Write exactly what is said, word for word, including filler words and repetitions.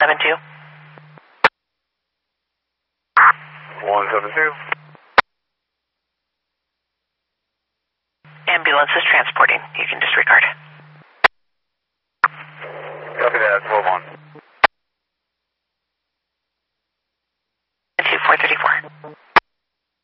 seven two. one seven two. Ambulance is transporting. You can disregard. Copy that, twelve one.